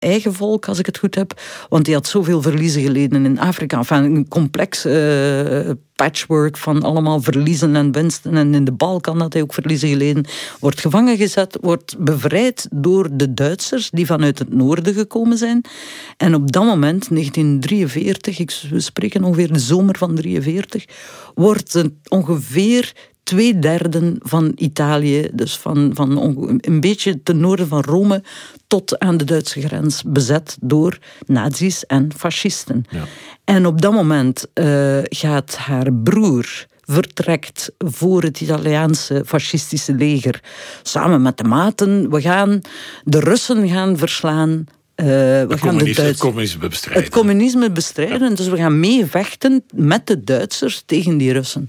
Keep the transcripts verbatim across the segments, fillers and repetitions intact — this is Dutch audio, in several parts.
eigen volk, als ik het goed heb. Want die had zoveel verliezen geleden in Afrika. Enfin, een complex uh, patchwork van allemaal verliezen en winsten. En in de Balkan had hij ook verliezen geleden. Wordt gevangen gezet, wordt bevrijd door de Duitsers die vanuit het noorden gekomen zijn. En op dat moment, negentien drieënveertig, ik, we spreken ongeveer de zomer van drieënveertig, wordt het ongeveer twee derde van Italië, dus van, van een beetje ten noorden van Rome tot aan de Duitse grens, bezet door nazi's en fascisten. Ja. En op dat moment uh, gaat haar broer vertrekt voor het Italiaanse fascistische leger samen met de maten. We gaan de Russen gaan verslaan. Uh, we gaan de Duits... het communisme bestrijden. Het communisme bestrijden. Ja. Dus we gaan meevechten met de Duitsers tegen die Russen.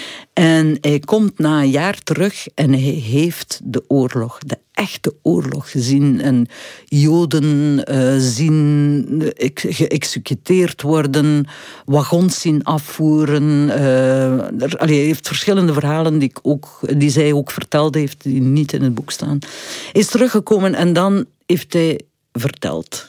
En hij komt na een jaar terug en hij heeft de oorlog, de echte oorlog gezien. En Joden uh, zien geëxecuteerd worden, wagons zien afvoeren. Uh, er, allee, hij heeft verschillende verhalen die, ik ook, die zij ook verteld heeft, die niet in het boek staan. Hij is teruggekomen en dan heeft hij verteld.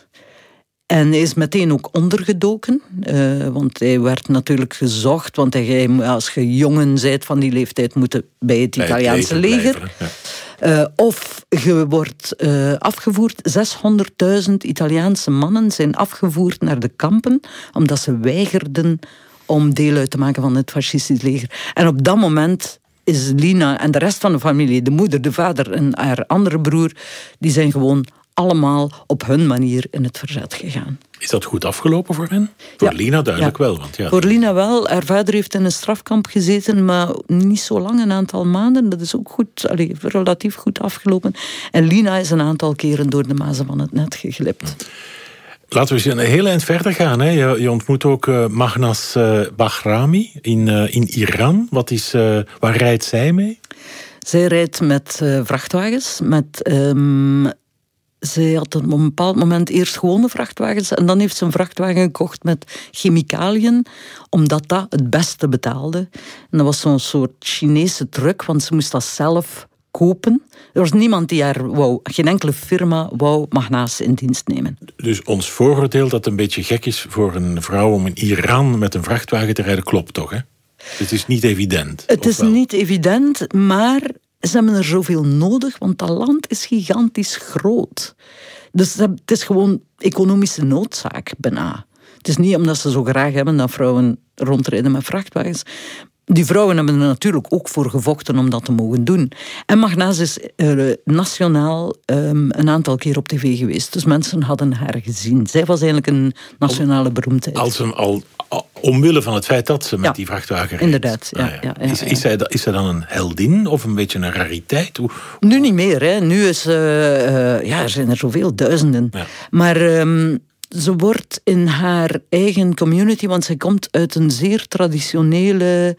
En hij is meteen ook ondergedoken, uh, want hij werd natuurlijk gezocht, want hij, als je jongen bent van die leeftijd, moet je bij het bij Italiaanse het leger. Blijven, ja. uh, of je wordt uh, afgevoerd. zeshonderdduizend Italiaanse mannen zijn afgevoerd naar de kampen, omdat ze weigerden om deel uit te maken van het fascistisch leger. En op dat moment is Lina en de rest van de familie, de moeder, de vader en haar andere broer, die zijn gewoon allemaal op hun manier in het verzet gegaan. Is dat goed afgelopen voor hen? Voor ja. Lina duidelijk ja. wel. Want ja. Voor Lina wel. Haar vader heeft in een strafkamp gezeten, maar niet zo lang, een aantal maanden. Dat is ook goed, allee, relatief goed afgelopen. En Lina is een aantal keren door de mazen van het net geglipt. Laten we eens een heel eind verder gaan. Hè. Je, je ontmoet ook uh, Maghnas uh, Bahrami in, uh, in Iran. Wat is, uh, waar rijdt zij mee? Zij rijdt met uh, vrachtwagens, met... Um, Zij had op een bepaald moment eerst gewone vrachtwagens en dan heeft ze een vrachtwagen gekocht met chemicaliën, omdat dat het beste betaalde. En dat was zo'n soort Chinese truc, want ze moest dat zelf kopen. Er was niemand die haar wou, geen enkele firma wou Maghnas in dienst nemen. Dus ons vooroordeel dat het een beetje gek is voor een vrouw om in Iran met een vrachtwagen te rijden, klopt toch, hè? Het is niet evident. Het is wel? niet evident, maar ze hebben er zoveel nodig, want dat land is gigantisch groot. Dus het is gewoon economische noodzaak, bijna. Het is niet omdat ze zo graag hebben dat vrouwen rondrijden met vrachtwagens. Die vrouwen hebben er natuurlijk ook voor gevochten om dat te mogen doen. En Maghnas is uh, nationaal um, een aantal keer op tv geweest. Dus mensen hadden haar gezien. Zij was eigenlijk een nationale beroemdheid. Als een, al, al, omwille van het feit dat ze met ja, die vrachtwagen reed. Inderdaad, ja. Ah, ja. Ja, ja, is, ja. Is, zij, is zij dan een heldin of een beetje een rariteit? Hoe... Nu niet meer. Hè. Nu is, uh, uh, ja, er zijn er zoveel duizenden. Ja. Maar... Um, Ze wordt in haar eigen community, want zij komt uit een zeer traditionele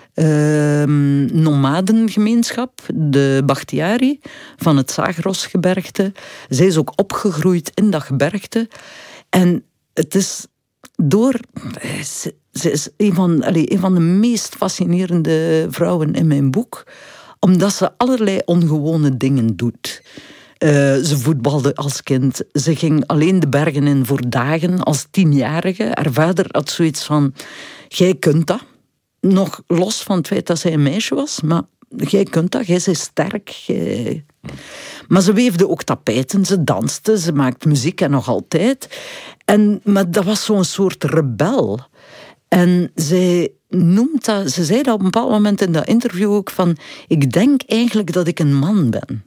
uh, nomadengemeenschap, de Bakhtiari, van het Zagros-gebergte. Zij is ook opgegroeid in dat gebergte. En het is door... Ze, ze is een van, allez, een van de meest fascinerende vrouwen in mijn boek, omdat ze allerlei ongewone dingen doet. Uh, ze voetbalde als kind. Ze ging alleen de bergen in voor dagen als tienjarige. Haar vader had zoiets van, jij kunt dat. Nog los van het feit dat zij een meisje was, maar jij kunt dat, jij bent sterk. Jij... Maar ze weefde ook tapijten, ze danste, ze maakte muziek en nog altijd. En, maar dat was zo'n soort rebel. En zij noemt dat, ze zei dat op een bepaald moment in dat interview ook van, ik denk eigenlijk dat ik een man ben.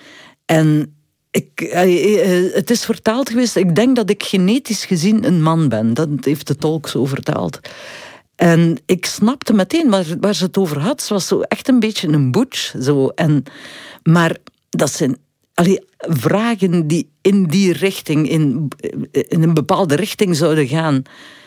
En ik, het is vertaald geweest, ik denk dat ik genetisch gezien een man ben. Dat heeft de tolk zo vertaald. En ik snapte meteen waar, waar ze het over had. Ze was zo echt een beetje een butch. Zo. En, maar dat zijn allee, vragen die in die richting, in, in een bepaalde richting zouden gaan.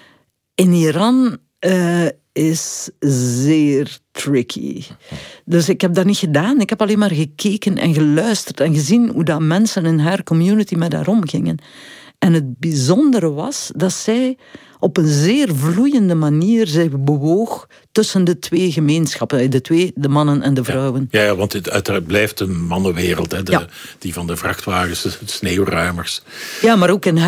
In Iran uh, is zeer tricky. Dus ik heb dat niet gedaan. Ik heb alleen maar gekeken en geluisterd en gezien hoe dat mensen in haar community met haar omgingen. En het bijzondere was dat zij op een zeer vloeiende manier zich bewoog tussen de twee gemeenschappen. De twee, de mannen en de vrouwen. Ja, ja, want het uiteraard blijft een mannenwereld. Hè, de, ja. Die van de vrachtwagens, de sneeuwruimers. Ja, maar ook in